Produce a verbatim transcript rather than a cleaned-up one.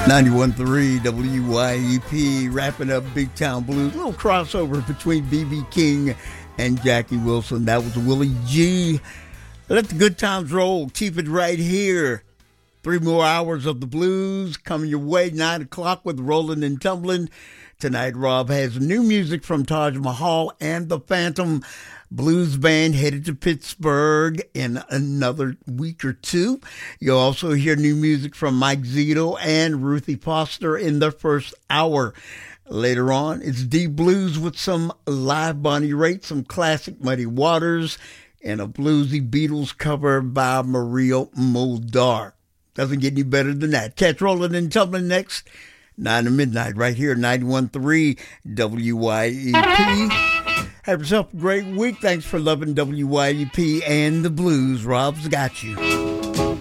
ninety-one point three W Y E P, wrapping up Big Town Blues. A little crossover between B B King and Jackie Wilson. That was Willie G. Let the good times roll. Keep it right here. Three more hours of the blues coming your way. Nine o'clock with Rolling and Tumbling. Tonight, Rob has new music from Taj Mahal and the Phantom Blues Band headed to Pittsburgh in another week or two. You'll also hear new music from Mike Zito and Ruthie Foster in their first hour. Later on, it's D Blues with some live Bonnie Raitt, some classic Muddy Waters, and a bluesy Beatles cover by Maria Muldaur. Doesn't get any better than that. Catch Rolling and Tumbling next, nine to midnight, right here, ninety-one point three W Y E P. Have yourself a great week. Thanks for loving W Y E P and the blues. Rob's got you.